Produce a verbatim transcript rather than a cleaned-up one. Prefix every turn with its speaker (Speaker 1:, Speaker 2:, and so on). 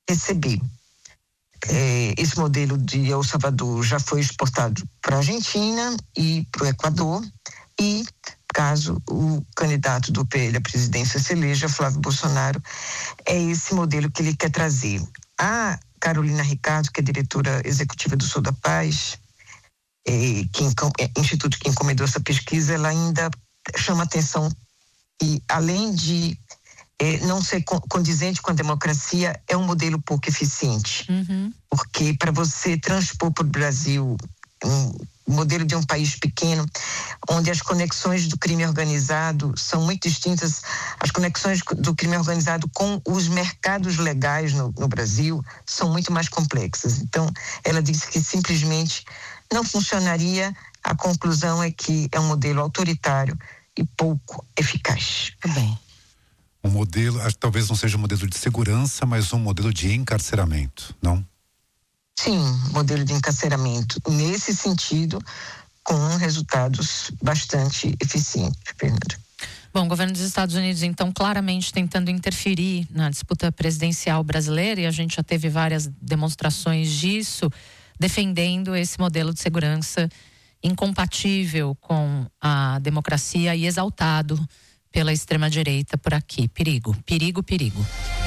Speaker 1: receber. É, esse modelo de El Salvador já foi exportado para a Argentina e para o Equador, e caso o candidato do P L à presidência se eleja, Flávio Bolsonaro, é esse modelo que ele quer trazer. A Carolina Ricardo, que é diretora executiva do Sul da Paz, é, que, é, instituto que encomendou essa pesquisa, ela ainda chama atenção e, além de é, não ser condizente com a democracia, é um modelo pouco eficiente.
Speaker 2: Uhum.
Speaker 1: Porque para você transpor para o Brasil um modelo de um país pequeno, onde as conexões do crime organizado são muito distintas, as conexões do crime organizado com os mercados legais no, no Brasil são muito mais complexas. Então, ela disse que simplesmente não funcionaria. A conclusão é que é um modelo autoritário e pouco eficaz.
Speaker 2: Bem.
Speaker 3: Um modelo, talvez não seja um modelo de segurança, mas um modelo de encarceramento, não?
Speaker 1: Sim, modelo de encarceramento. Nesse sentido, com resultados bastante eficientes, Fernando.
Speaker 2: Bom, o governo dos Estados Unidos, então, claramente tentando interferir na disputa presidencial brasileira, e a gente já teve várias demonstrações disso, defendendo esse modelo de segurança incompatível com a democracia e exaltado pela extrema-direita por aqui. Perigo, perigo, perigo.